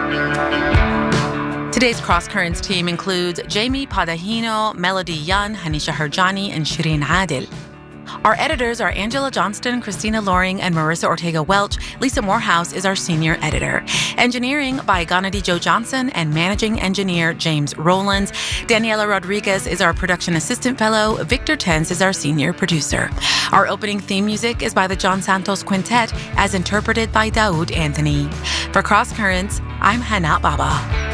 Today's Cross Currents team includes Jamie Padahino, Melody Yan, Hanisha Harjani, and Shireen Adil. Our editors are Angela Johnston, Christina Loring, and Marissa Ortega Welch. Lisa Morehouse is our senior editor. Engineering by Ganadi Joe Johnson and managing engineer James Rowlands. Daniela Rodriguez is our production assistant fellow. Victor Tenz is our senior producer. Our opening theme music is by the John Santos Quintet, as interpreted by Daoud Anthony. For Cross Currents, I'm Hana Baba.